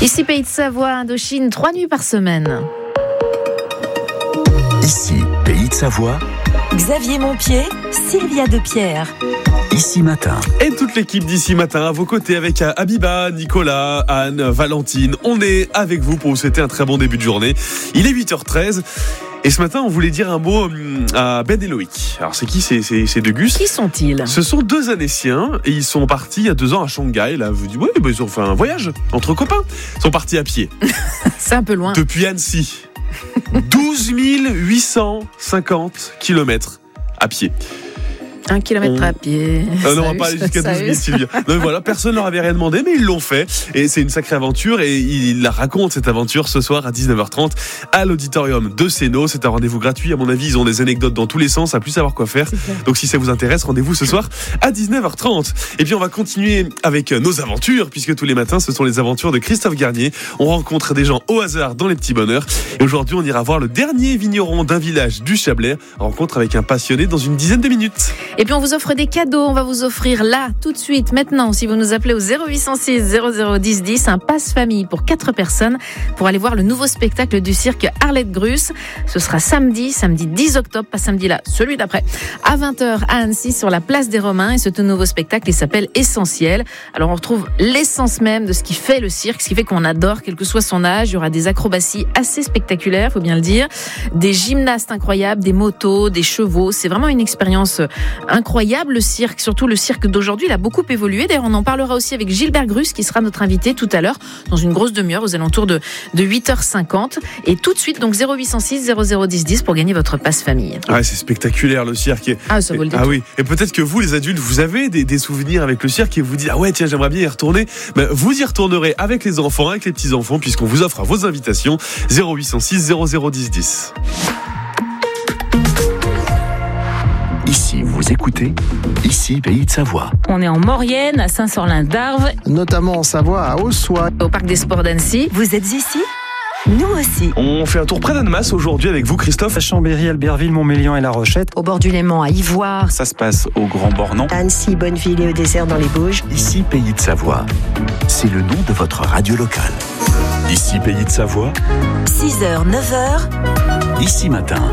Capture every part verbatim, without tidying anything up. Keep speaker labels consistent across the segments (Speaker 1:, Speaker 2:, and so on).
Speaker 1: Ici Pays de Savoie, Indochine, trois nuits par semaine.
Speaker 2: Ici Pays de Savoie,
Speaker 3: Xavier Montpied, Sylvia Depierre.
Speaker 2: Ici Matin.
Speaker 4: Et toute l'équipe d'Ici Matin à vos côtés avec Abiba, Nicolas, Anne, Valentine. On est avec vous pour vous souhaiter un très bon début de journée. Il est huit heures treize. Et ce matin, on voulait dire un mot à Ben et Loïc. Alors, c'est qui ces, ces, ces deux gus ?
Speaker 1: Qui sont-ils ?
Speaker 4: Ce sont deux Annéciens et ils sont partis il y a deux ans à Shanghai. Là, vous dites, ouais, bah, ils ont fait un voyage entre copains. Ils sont partis à pied.
Speaker 1: C'est un peu loin.
Speaker 4: Depuis Annecy. douze mille huit cent cinquante kilomètres à pied.
Speaker 1: Un kilomètre
Speaker 4: on...
Speaker 1: à pied.
Speaker 4: Euh, non, on va pas aller jusqu'à douze mille, Sylvia. Non, voilà, personne leur avait rien demandé, mais ils l'ont fait. Et c'est une sacrée aventure. Et il la raconte, cette aventure, ce soir à dix-neuf heures trente à l'auditorium de Sénaux. C'est un rendez-vous gratuit. À mon avis, ils ont des anecdotes dans tous les sens, à plus savoir quoi faire. Donc, si ça vous intéresse, rendez-vous ce soir à dix-neuf heures trente. Et puis, on va continuer avec nos aventures, puisque tous les matins, ce sont les aventures de Christophe Garnier. On rencontre des gens au hasard dans les petits bonheurs. Et aujourd'hui, on ira voir le dernier vigneron d'un village du Chablais. Rencontre avec un passionné dans une dizaine de minutes.
Speaker 1: Et puis on vous offre des cadeaux, on va vous offrir là, tout de suite, maintenant, si vous nous appelez au zéro huit cent six zéro zéro dix dix, un passe-famille pour quatre personnes pour aller voir le nouveau spectacle du cirque Arlette Gruss. Ce sera samedi, samedi dix octobre, pas samedi là, celui d'après, à vingt heures à Annecy sur la place des Romains. Et ce tout nouveau spectacle, il s'appelle Essentiel. Alors on retrouve l'essence même de ce qui fait le cirque, ce qui fait qu'on adore, quel que soit son âge. Il y aura des acrobaties assez spectaculaires, faut bien le dire, des gymnastes incroyables, des motos, des chevaux. C'est vraiment une expérience incroyable. Le cirque, surtout le cirque d'aujourd'hui, il a beaucoup évolué. D'ailleurs, on en parlera aussi avec Gilbert Gruss qui sera notre invité tout à l'heure dans une grosse demi-heure aux alentours de, de huit heures cinquante. Et tout de suite, donc zéro huit cent six zéro zéro dix dix pour gagner votre passe-famille.
Speaker 4: Ah, c'est spectaculaire le cirque.
Speaker 1: Ah, ça vaut le détour.
Speaker 4: Ah oui. Et peut-être que vous, les adultes, vous avez des, des souvenirs avec le cirque et vous dites ah ouais tiens j'aimerais bien y retourner. Ben, vous y retournerez avec les enfants, avec les petits enfants, puisqu'on vous offre vos invitations. zéro huit cent six zéro zéro dix dix.
Speaker 2: Ici, vous écoutez Ici, Pays de Savoie.
Speaker 3: On est en Maurienne, à Saint-Sorlin-d'Arves.
Speaker 5: Notamment en Savoie, à Ossois.
Speaker 1: Au parc des sports d'Annecy.
Speaker 3: Vous êtes ici ? Nous aussi.
Speaker 4: On fait un tour près d'Annemasse aujourd'hui avec vous, Christophe.
Speaker 5: À Chambéry, Albertville, Montmélian et La Rochette.
Speaker 3: Au bord du Léman, à Ivoire.
Speaker 6: Ça se passe au Grand Bornand.
Speaker 7: Annecy, Bonneville et au désert dans les Bauges.
Speaker 2: Ici, Pays de Savoie. C'est le nom de votre radio locale. Ici, Pays de Savoie.
Speaker 3: six heures, neuf heures.
Speaker 2: Ici Matin.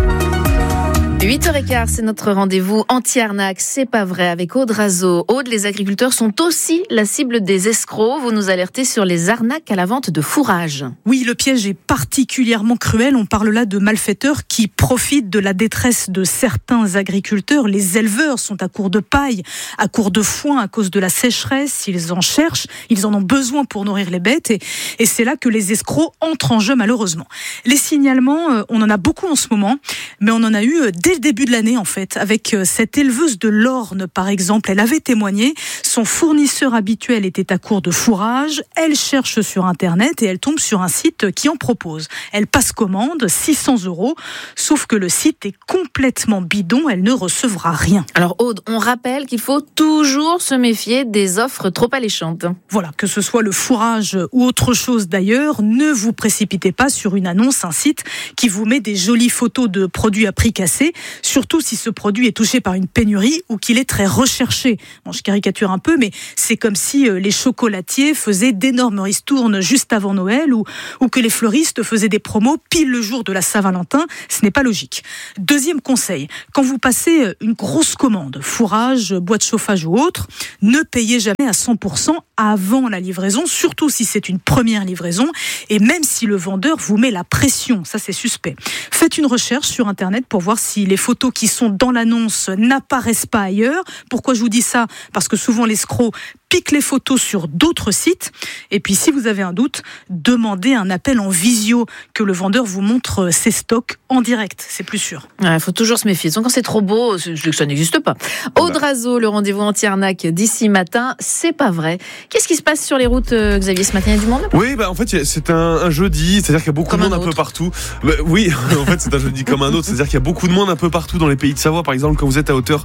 Speaker 1: huit heures quinze, c'est notre rendez-vous anti-arnaque, c'est pas vrai, avec Aude Razo. Aude, les agriculteurs sont aussi la cible des escrocs. Vous nous alertez sur les arnaques à la vente de fourrage.
Speaker 8: Oui, le piège est particulièrement cruel. On parle là de malfaiteurs qui profitent de la détresse de certains agriculteurs. Les éleveurs sont à court de paille, à court de foin à cause de la sécheresse. Ils en cherchent, ils en ont besoin pour nourrir les bêtes. Et, et c'est là que les escrocs entrent en jeu, malheureusement. Les signalements, on en a beaucoup en ce moment, mais on en a eu dès le début de l'année en fait, avec cette éleveuse de l'Orne par exemple. Elle avait témoigné, son fournisseur habituel était à court de fourrage, elle cherche sur internet et elle tombe sur un site qui en propose. Elle passe commande, six cents euros, sauf que le site est complètement bidon, elle ne recevra rien.
Speaker 1: Alors Aude, on rappelle qu'il faut toujours se méfier des offres trop alléchantes.
Speaker 8: Voilà, que ce soit le fourrage ou autre chose d'ailleurs, ne vous précipitez pas sur une annonce, un site qui vous met des jolies photos de produits à prix cassé, surtout si ce produit est touché par une pénurie ou qu'il est très recherché. Bon, je caricature un peu, mais c'est comme si les chocolatiers faisaient d'énormes ristournes juste avant Noël ou, ou que les fleuristes faisaient des promos pile le jour de la Saint-Valentin. Ce n'est pas logique. Deuxième conseil, quand vous passez une grosse commande, fourrage, boîte de chauffage ou autre, ne payez jamais à cent pour cent avant la livraison, surtout si c'est une première livraison et même si le vendeur vous met la pression, ça c'est suspect. Faites une recherche sur internet pour voir si les photos qui sont dans l'annonce n'apparaissent pas ailleurs. Pourquoi je vous dis ça ? Parce que souvent l'escroc pique les photos sur d'autres sites. Et puis si vous avez un doute, demandez un appel en visio, que le vendeur vous montre ses stocks en direct, c'est plus sûr.
Speaker 1: Il ouais, faut toujours se méfier. Donc, quand c'est trop beau, je dis que ça n'existe pas. Aude Razo, le rendez-vous anti-arnaque d'ici matin, c'est pas vrai. Qu'est-ce qui se passe sur les routes, euh, Xavier, ce matin? Il y a du monde?
Speaker 4: Oui, bah, en fait, c'est un, un jeudi, c'est-à-dire qu'il y a beaucoup
Speaker 1: comme
Speaker 4: de monde
Speaker 1: un,
Speaker 4: un peu partout. Bah, oui, en fait, c'est un jeudi comme un autre, c'est-à-dire qu'il y a beaucoup de monde un peu partout dans les pays de Savoie. Par exemple, quand vous êtes à hauteur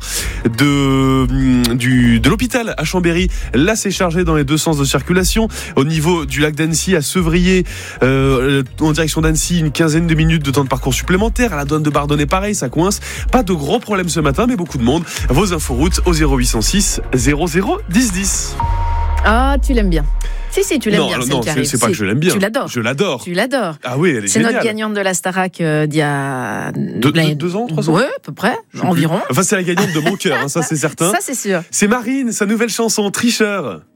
Speaker 4: de, du, de l'hôpital à Chambéry, là, c'est chargé dans les deux sens de circulation. Au niveau du lac d'Annecy à Sevrier, euh, en direction d'Annecy, une quinzaine de minutes de temps de parcours supplémentaire. À la douane de Bardonnay, pareil, ça coince. Pas de gros problèmes ce matin, mais beaucoup de monde. Vos inforoutes au zéro huit cent six zéro zéro dix dix.
Speaker 1: Ah, tu l'aimes bien. Si, si, tu l'aimes
Speaker 4: non,
Speaker 1: bien, celle
Speaker 4: non,
Speaker 1: qui
Speaker 4: c'est,
Speaker 1: arrive.
Speaker 4: c'est pas
Speaker 1: Si,
Speaker 4: que je l'aime bien.
Speaker 1: Tu l'adores.
Speaker 4: Je l'adore.
Speaker 1: Tu l'adores.
Speaker 4: Ah oui, elle est
Speaker 1: C'est
Speaker 4: géniale.
Speaker 1: notre gagnante de la Starac euh, d'il y a...
Speaker 4: Deux, deux, deux ans, trois ans.
Speaker 1: Oui, à peu près,
Speaker 4: Je sais
Speaker 1: environ.
Speaker 4: plus. Enfin, c'est la gagnante de mon cœur, hein, ça c'est certain.
Speaker 1: Ça, c'est sûr.
Speaker 4: C'est Marine, sa nouvelle chanson, Tricheur.